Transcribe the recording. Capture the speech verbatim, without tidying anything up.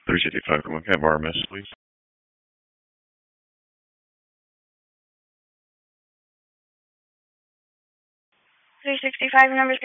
three sixty-five, come on, can I have R M S, please? three sixty-five, numbers